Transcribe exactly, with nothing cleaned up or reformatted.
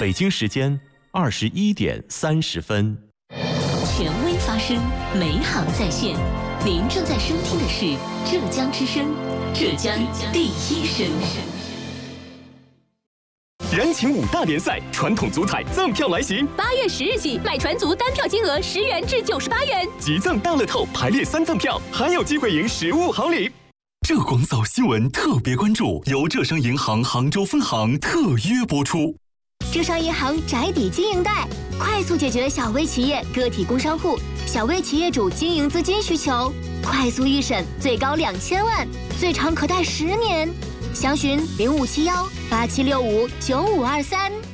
北京时间二十一点三十分。 权威发声，美好在线。您正在收听的是浙江之声，浙江第一声。 人情五大联赛，传统足彩赠票来袭。 八月十日起，买船足单票金额十元至九十八元， 即赠大乐透排列三赠票，还有机会赢实物好礼。浙广早新闻特别关注，由浙商银行杭州分行特约播出。 浙商银行宅邸经营贷，快速解决小微企业、个体工商户、小微企业主经营资金需求，快速预审，最高两千万，最长可贷十年。详询零五七幺八七六五九五二三。